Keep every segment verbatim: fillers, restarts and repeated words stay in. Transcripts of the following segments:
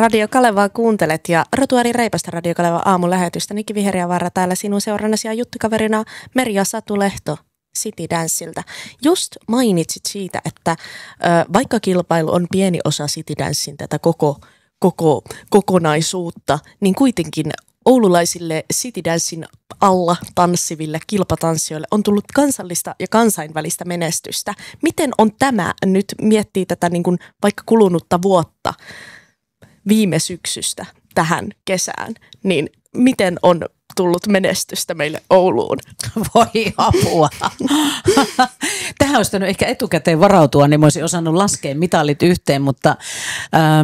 Radio Kalevaa kuuntelet ja Rotuari Reipasta Radio Kaleva aamulähetystä. Niki Viheriävaara täällä sinun seurannasi ja juttikaverina Merja Satu-Lehto City Danceilta. Just mainitsit siitä, että ö, vaikka kilpailu on pieni osa City Dancin tätä koko, koko kokonaisuutta, niin kuitenkin oululaisille City Dancin alla tanssiville kilpatanssijoille on tullut kansallista ja kansainvälistä menestystä. Miten on tämä nyt miettii tätä niin kuin vaikka kulunutta vuotta viime syksystä tähän kesään, niin miten on tullut menestystä meille Ouluun? Voi apua. Tähän olisi tännyt ehkä etukäteen varautua, niin mä olisin osannut laskea mitalit yhteen, mutta äm,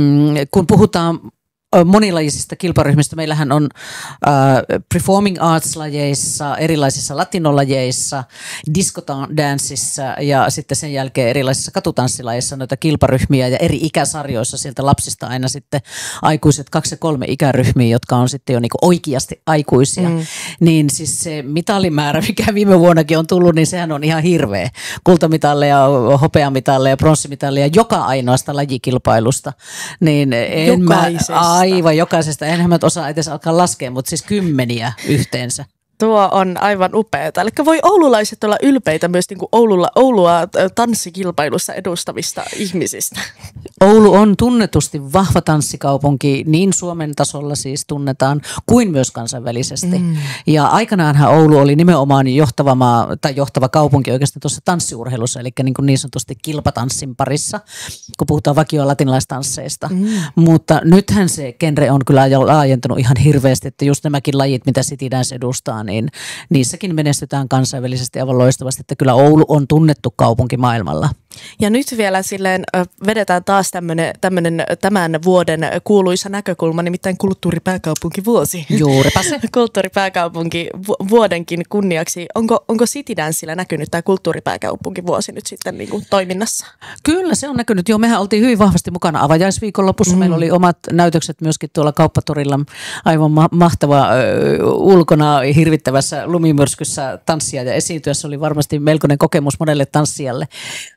kun puhutaan monilajisista kilparyhmistä. Meillähän on äh, performing arts-lajeissa, erilaisissa latinolajeissa, disco danceissa ja sitten sen jälkeen erilaisissa katutanssilajeissa noita kilparyhmiä ja eri ikäsarjoissa sieltä lapsista aina sitten aikuiset kaksi ja kolme ikäryhmiä, jotka on sitten jo niinku oikeasti aikuisia. Mm. Niin siis se mitalimäärä, mikä viime vuonnakin on tullut, niin sehän on ihan hirveä. Kultamitaaleja, hopeamitaaleja, pronssimitaleja, joka ainoasta lajikilpailusta. Niin en mä, aivan jokaisesta, enhän mä osaa edes alkaa laskea, mutta siis kymmeniä yhteensä. Tuo on aivan upeata. Eli voi oululaiset olla ylpeitä myös niin kuin Oululla, Oulua tanssikilpailussa edustavista ihmisistä. Oulu on tunnetusti vahva tanssikaupunki, niin Suomen tasolla siis tunnetaan, kuin myös kansainvälisesti. Mm. Ja aikanaanhan Oulu oli nimenomaan johtava, maa, tai johtava kaupunki oikeastaan tuossa tanssiurheilussa, eli niin, kuin niin sanotusti kilpatanssin parissa, kun puhutaan vakio- latinalaistansseista. Mm. Mutta nythän se genre on kyllä laajentunut ihan hirveästi, että just nämäkin lajit, mitä City Dance edustaa, niin niissäkin menestytään kansainvälisesti aivan loistavasti, että kyllä Oulu on tunnettu kaupunki maailmalla. Ja nyt vielä silleen vedetään taas tämmönen, tämmönen, tämän vuoden kuuluisa näkökulma, nimittäin kulttuuripääkaupunkivuosi. Juuripa se. Kulttuuripääkaupunki vuodenkin kunniaksi. Onko, onko City Dancella näkynyt tämä kulttuuripääkaupunkivuosi nyt sitten niin kuin toiminnassa? Kyllä se on näkynyt. Joo, mehän oltiin hyvin vahvasti mukana avajaisviikonlopussa. Mm. Meillä oli omat näytökset myöskin tuolla Kauppatorilla. Aivan ma- mahtava ö, ulkona hirvittävässä lumimyrskyssä tanssia ja esiintyä. Se oli varmasti melkoinen kokemus monelle tanssijalle.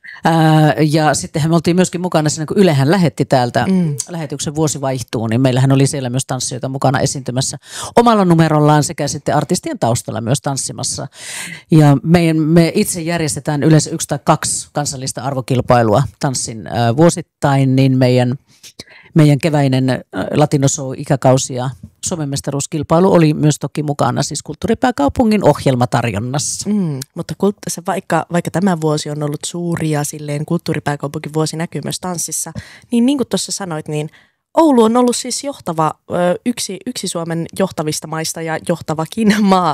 Ää, ja sittenhän me oltiin myöskin mukana siinä, kun Ylehän lähetti täältä mm. lähetyksen vuosi vaihtuu, niin meillähän oli siellä myös tanssijoita mukana esiintymässä omalla numerollaan sekä sitten artistien taustalla myös tanssimassa. Ja meidän, me itse järjestetään yleensä yksi tai kaksi kansallista arvokilpailua tanssin ää, vuosittain, niin meidän Meidän keväinen latinoshow-ikäkausi ja Suomen mestaruuskilpailu oli myös toki mukana siis kulttuuripääkaupungin ohjelmatarjonnassa. Mm, mutta kult- se vaikka, vaikka tämä vuosi on ollut suuri ja silleen kulttuuripääkaupunkivuosi näkyy myös tanssissa, niin niin kuin tuossa sanoit, niin Oulu on ollut siis johtava, yksi, yksi Suomen johtavista maista ja johtavakin maa,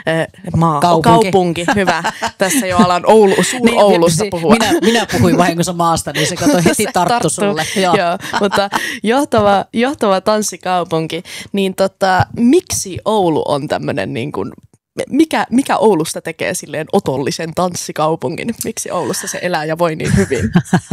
maa kaupunki. kaupunki. Hyvä. Tässä jo alan Oulu, suur-Oulusta niin, puhua. Minä, minä puhuin vahingossa maasta, niin se kato heti tarttu sulle. Joo. Joo, mutta johtava, johtava tanssikaupunki. Niin tota, miksi Oulu on tämmöinen niin kuin Mikä, mikä Oulusta tekee silleen otollisen tanssikaupungin? Miksi Oulussa se elää ja voi niin hyvin?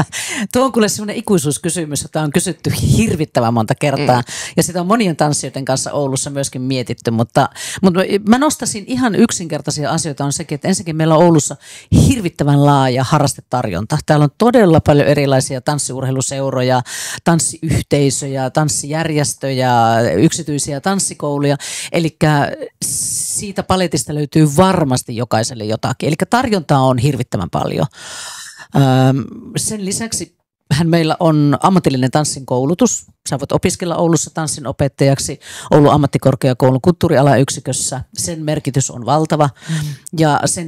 Tuo on kyllä semmoinen ikuisuuskysymys, jota on kysytty hirvittävän monta kertaa. Mm. Ja sitä on monien tanssijoiden kanssa Oulussa myöskin mietitty. Mutta, mutta mä nostasin ihan yksinkertaisia asioita. On sekin, että ensinnäkin meillä on Oulussa hirvittävän laaja harrastetarjonta. Täällä on todella paljon erilaisia tanssiurheiluseuroja, tanssiyhteisöjä, tanssijärjestöjä, yksityisiä tanssikouluja. Eli siitä paletista löytyy varmasti jokaiselle jotakin. Eli tarjontaa on hirvittävän paljon. Öö, sen lisäksi hän meillä on ammatillinen tanssin koulutus. Sä voit opiskella Oulussa tanssin opettajaksi Oulun ammattikorkeakoulun kulttuurialayksikössä. Sen merkitys on valtava. Mm. Ja sen